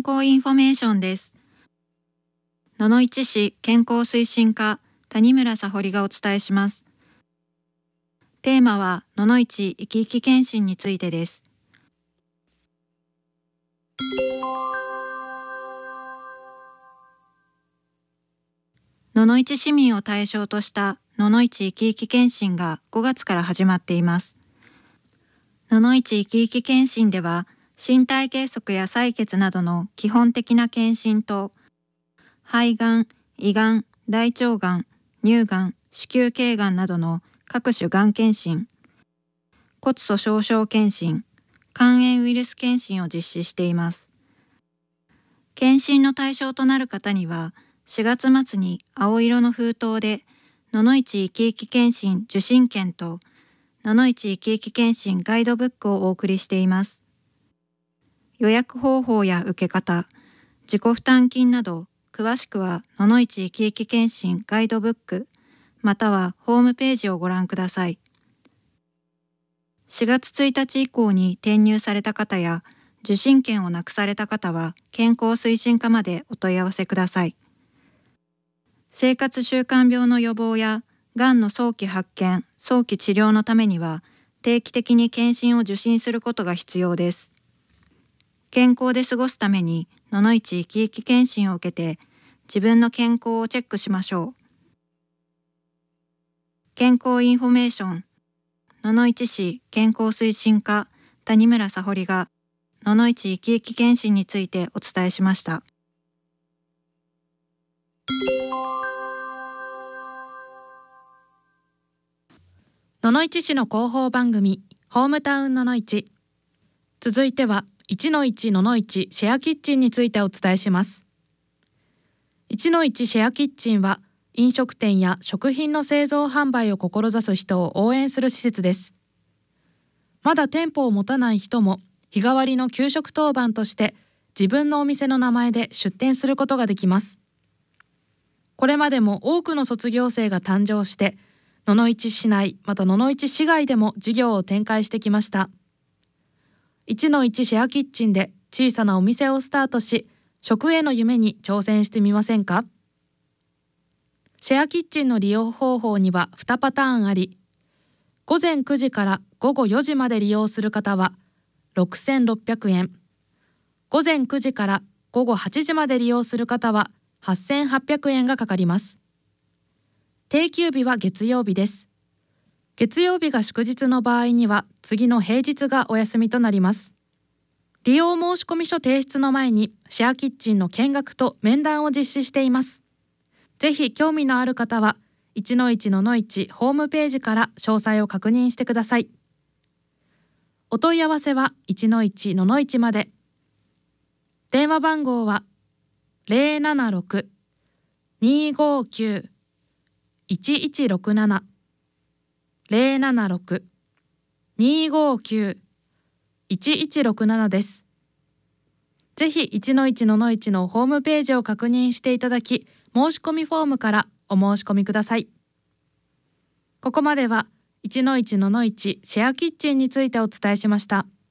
健康インフォメーションです。野々市市健康推進課谷村沙穂がお伝えします。テーマは野々市生き生き検診についてです。野々市市民を対象とした野々市生き生き検診が5月から始まっています。野々市生き生き検診では、身体計測や採血などの基本的な検診と、肺がん、胃がん、大腸がん、乳がん、子宮頸がんなどの各種がん検診、骨粗しょう症検診、肝炎ウイルス検診を実施しています。検診の対象となる方には、4月末に青色の封筒で、野々市生き生き検診受診券と、野々市生き生き検診ガイドブックをお送りしています。予約方法や受け方、自己負担金など、詳しくは野々市生き生き検診ガイドブック、またはホームページをご覧ください。4月1日以降に転入された方や、受診券をなくされた方は、健康推進課までお問い合わせください。生活習慣病の予防や、がんの早期発見、早期治療のためには、定期的に検診を受診することが必要です。健康で過ごすために、野々市生き生き検診を受けて、自分の健康をチェックしましょう。健康インフォメーション、野々市市健康推進課谷村沙穂が、野々市生き生き検診についてお伝えしました。 野々市市の広報番組ホームタウン野々市。続いては1-1野々市シェアキッチンについてお伝えします。1-1シェアキッチンは飲食店や食品の製造販売を志す人を応援する施設です。まだ店舗を持たない人も日替わりの給食当番として自分のお店の名前で出店することができます。これまでも多くの卒業生が誕生して野々市市内また野々市市外でも事業を展開してきました。1-1シェアキッチンで小さなお店をスタートし、食への夢に挑戦してみませんか？シェアキッチンの利用方法には2パターンあり、午前9時から午後4時まで利用する方は6600円、午前9時から午後8時まで利用する方は8800円がかかります。定休日は月曜日です。月曜日が祝日の場合には次の平日がお休みとなります。利用申込書提出の前にシェアキッチンの見学と面談を実施しています。ぜひ興味のある方は1-1野々市ホームページから詳細を確認してください。お問い合わせは1-1野々市まで。電話番号は 076-259-1167 076-259-1167 です。ぜひ1-1野々市のホームページを確認していただき、申し込みフォームからお申し込みください。ここまでは1-1野々市シェアキッチンについてお伝えしました。